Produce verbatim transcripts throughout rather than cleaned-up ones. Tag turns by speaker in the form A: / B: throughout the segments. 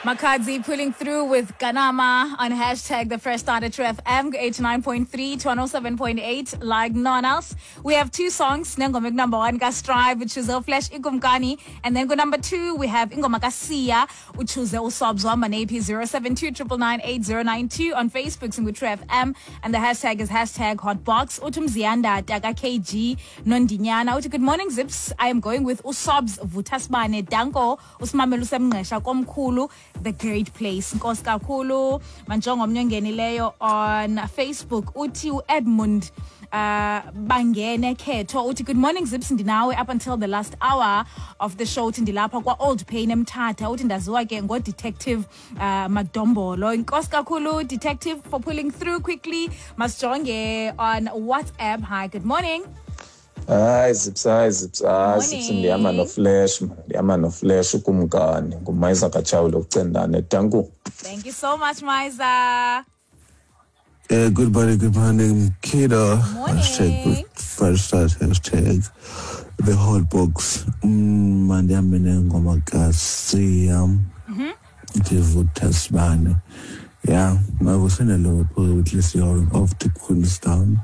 A: Makadzi pulling through with Ganama on hashtag the first starter to F M eighty-nine point three to one oh seven point eight like no one else. We have two songs. Nengoma number one ka Strive, which is a Flash Ikumkani, and then go number two we have Ingoma ka Sia, which is Usobs Wamba A P zero seven two nine nine eight zero nine two on Facebook Singu F M, and the hashtag is hashtag Hotbox. Utum Zianda Daga K G Nondinyana. Uti good morning Zips. I am going with Usobs Vutasbane Danko Usmamelu Semngesha Komkulu. The Great Place. Nkosi kakhulu manjongo omnye ngenileyo on Facebook uthi uEdmund uh bangene khetho uthi good morning Zips ndinawe up until the last hour of the show uthi ndilapha kwa Old Pain eMthatha uthi ndaziwa ke ngo Detective uh Madombolo. Nkosi kakhulu Detective for pulling through quickly. Masijonge on WhatsApp. Hi, good morning.
B: Hi Zips, hi Zips, ah Zips ndiyama no Flash, ndiyama no Flash ukumkani, nguMaiza Kachawulo ucendane. Danku.
A: Thank you so much, Maiza.
C: Yeah, good morning, good morning, Kiddo.
A: Morning.
C: Hashtag first start, hashtag the hot box. Mm, mandiyamene ngoma kaSiyam.
A: Mhm.
C: Vutasbane. Yeah, I was in a lot with Lizzie off to Queenstown.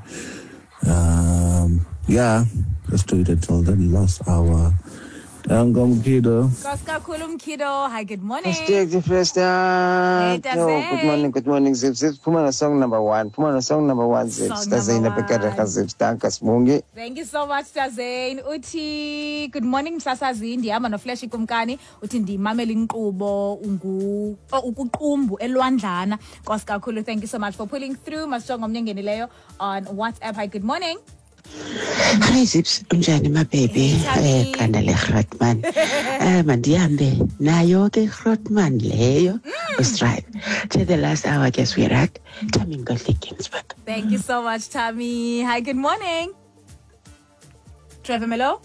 C: Um, yeah, let's do it until the last hour. Dangam Kiddo.
A: Koska Kulum Kiddo. Hi, good morning.
D: Hashtag the first time.
A: Hey,
D: No,
A: Taze.
D: good morning, good morning, Zips. Zips, put on a song number one. Put on a song number one, Zips.
A: Song
D: That's in the
A: number
D: Pekada
A: one.
D: Zips. Dankas Mungi.
A: Thank you so much, Tazain. Uti, good morning, Msasazi. Ndiyama no Flash Ikumkani. Uti ndimamela inkqubo ungu oh, ukuqumbu elwandlana. Koska Kulu, thank you so much for pulling through. Masijongo omnye ngenileyo on WhatsApp. Hi, good morning.
E: Hi Zips, unjani my baby?
A: Hey,
E: Eh kandale Grootman. Eh mandiambe nayo ke Grootman leyo. Strive. To the last hour guess we're at Tamingo Ginsburg.
A: Thank you so much, Tammy. Hi, good morning. Trevor Melo.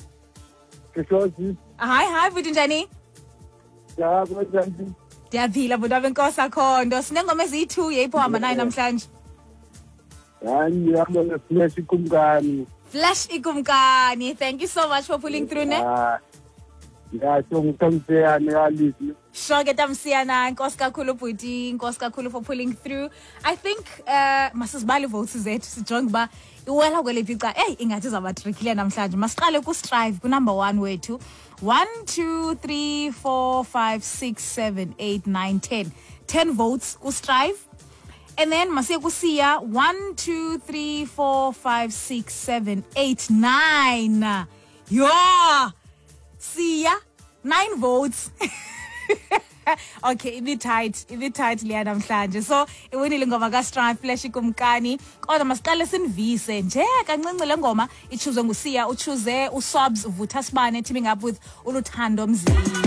A: Hi, hi, Budinjani.
F: Yeah, good.
A: Ndiyaphila budwa Nkosi Khondo. Sinengoma eziyi-two yepho hamba nayo namhlanje.
F: Hayi yami neflash ikumkani.
A: Flash Ikumkani. Thank you so much for pulling through, ne?
F: Ah. Yeah, so ngithamsiyane yalisi.
A: Sure, Tamsiyana. Nkosi kakhulu bhuti. Nkosi kakhulu for pulling through. I think uh masizibali votes zethu sijonge ba iwela kwelephi ica. Hey, ingathi zabatrickile namhlanje. Masiqale ku Strive ku number one wethu. one two three four five six seven eight nine ten. ten votes ku Strive. And then Masiya Kusiya, one, two, three, four, five, six, seven, eight, nine. Yeah. Siya, nine votes. Okay, ibi tight, ibi tight liya namhlanje. So, iwinile ngoma ka Strive Flash Ikumkani. Kodwa masiqale sinvise nje kancinci le ngoma ichuzwe nguSiya, uchuze uSobs Vutasbane teaming up with uLuthando Mzila.